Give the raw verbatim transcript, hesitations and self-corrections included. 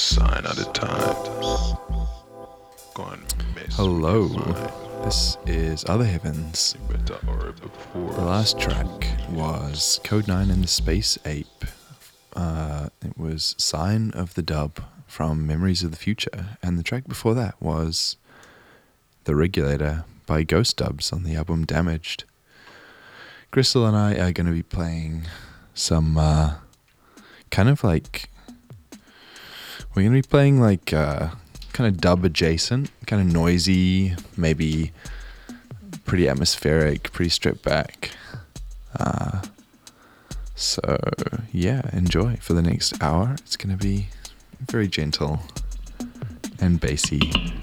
sign at a time. Go on, mess Hello, with your mind. this is Other Heavens. You better hurry before The last track was Code nine and the Space Ape. Uh, it was Sign of the Dub from Memories of the Future, and the track before that was The Regulator by Ghost Dubs on the album Damaged. Crystal and I are going to be playing some uh, kind of like, we're going to be playing like uh, kind of dub adjacent, kind of noisy, maybe pretty atmospheric, pretty stripped back. Uh, so yeah, enjoy for the next hour. It's going to be very gentle and bassy.